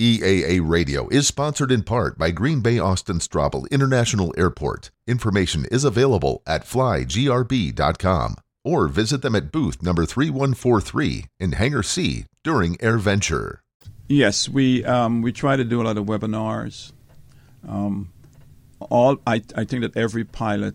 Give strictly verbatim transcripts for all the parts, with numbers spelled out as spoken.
E A A Radio is sponsored in part by Green Bay Austin Straubel International Airport. Information is available at fly g r b dot com or visit them at booth number three one four three in Hangar C during AirVenture. Yes, we um, we try to do a lot of webinars. Um, all I I think that every pilot,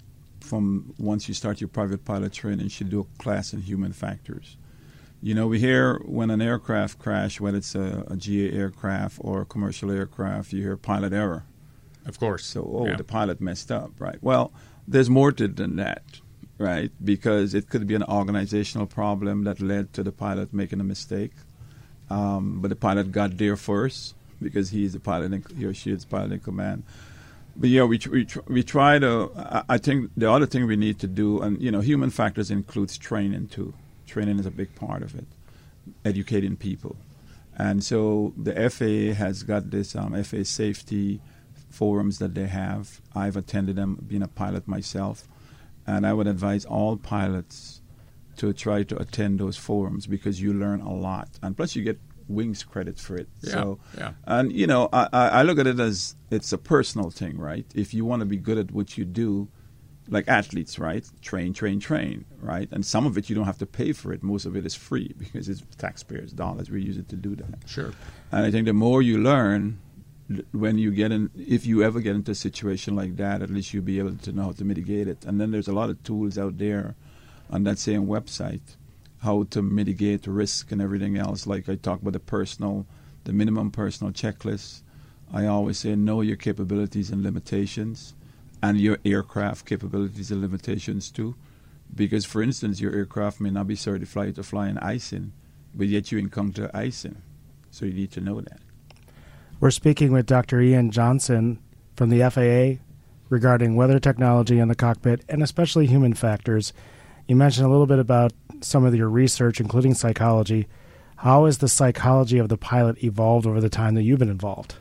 from once you start your private pilot training, should do a class in human factors. You know, we hear when an aircraft crash, whether it's a, a G A aircraft or a commercial aircraft, you hear pilot error. Of course. So, oh, yeah. the pilot messed up, right? Well, there's more to it than that, right? Because it could be an organizational problem that led to the pilot making a mistake. Um, but the pilot got there first because he's the pilot, in, he or she is pilot in command. But yeah, we we we try to. I think the other thing we need to do, and you know, human factors includes training too. Training is a big part of it, educating people. And so the F A A has got this um, F A A safety forums that they have. I've attended them, being a pilot myself, and I would advise all pilots to try to attend those forums because you learn a lot. And plus you get wings credit for it. Yeah, so, yeah. And, you know, I, I look at it as it's a personal thing, right? If you want to be good at what you do, like athletes, right? Train, train, train, right? And some of it you don't have to pay for it. Most of it is free because it's taxpayers' dollars. We use it to do that. Sure. And I think the more you learn, when you get in, if you ever get into a situation like that, at least you'll be able to know how to mitigate it. And then there's a lot of tools out there on that same website, how to mitigate risk and everything else. Like I talk about the personal, the minimum personal checklist. I always say know your capabilities and limitations, and your aircraft capabilities and limitations too. Because, for instance, your aircraft may not be certified to fly in icing, but yet you encounter icing. So you need to know that. We're speaking with Doctor Ian Johnson from the F A A regarding weather technology in the cockpit and especially human factors. You mentioned a little bit about some of your research, including psychology. How has the psychology of the pilot evolved over the time that you've been involved?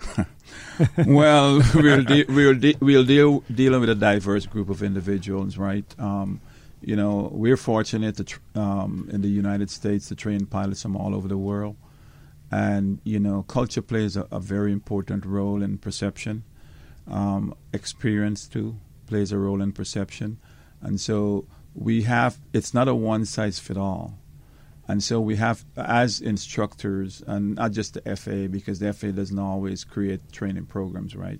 Well, we're, de- we're, de- we're deal- dealing with a diverse group of individuals, right? Um, you know, we're fortunate to tr- um, in the United States to train pilots from all over the world. And, you know, culture plays a, a very important role in perception. Um, experience, too, plays a role in perception. And so we have, it's not a one-size-fits-all. And so we have, as instructors, and not just the F A A, because the F A A doesn't always create training programs, right?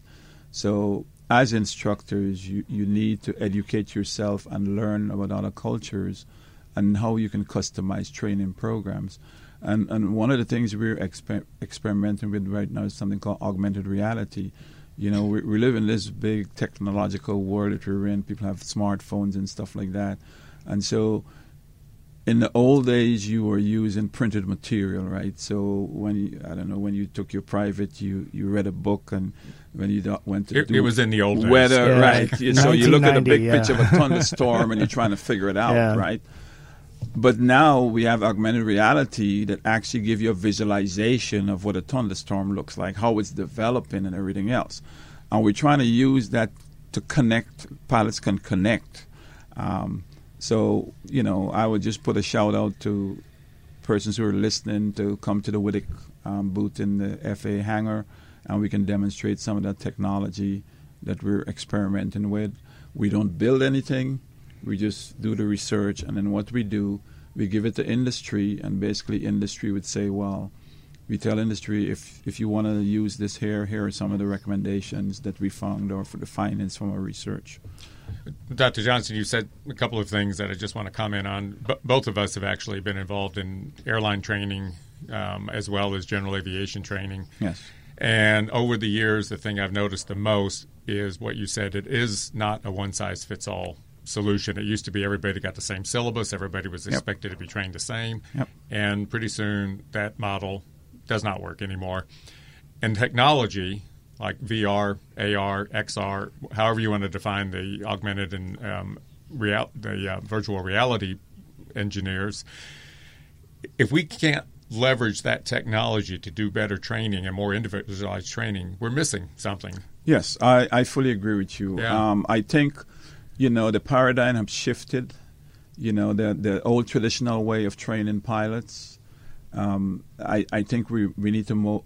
So as instructors, you, you need to educate yourself and learn about other cultures and how you can customize training programs. And and one of the things we're exper- experimenting with right now is something called augmented reality. You know, we, we live in this big technological world that we're in. People have smartphones and stuff like that. And so in the old days, you were using printed material, right? So when you, I don't know, when you took your private, you, you read a book, and when you do, went to it, do it was in the old days. weather, Yeah. right? So you look at a big yeah. picture of a thunderstorm, and you're trying to figure it out, Yeah. right? But now we have augmented reality that actually give you a visualization of what a thunderstorm looks like, how it's developing, and everything else. And we're trying to use that to connect. Pilots can connect. Um, so, you know, I would just put a shout out to persons who are listening to come to the Whittick um, booth in the F A A hangar, and we can demonstrate some of that technology that we're experimenting with. We don't build anything. We just do the research, and then what we do, we give it to industry, and basically industry would say, well, we tell industry, if if you want to use this here, here are some of the recommendations that we found or for the findings from our research. Doctor Johnson, you said a couple of things that I just want to comment on. B- both of us have actually been involved in airline training um, as well as general aviation training. Yes. And over the years, the thing I've noticed the most is what you said. It is not a one-size-fits-all solution. It used to be everybody got the same syllabus. Everybody was expected yep. to be trained the same. Yep. And pretty soon that model does not work anymore. And technology, like V R, A R, X R, however you want to define the augmented and um, real, the uh, virtual reality engineers, if we can't leverage that technology to do better training and more individualized training, we're missing something. Yes, I, I fully agree with you. Yeah. Um, I think, you know, the paradigm has shifted. You know, the the old traditional way of training pilots, um, I, I think we, we need to mo-